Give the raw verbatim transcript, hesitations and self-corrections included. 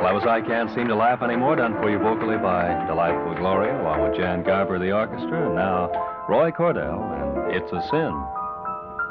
Close I Can't Seem to Laugh Anymore, done for you vocally by Delightful Gloria, along with Jan Garber of the orchestra, and now Roy Cordell, and It's a Sin.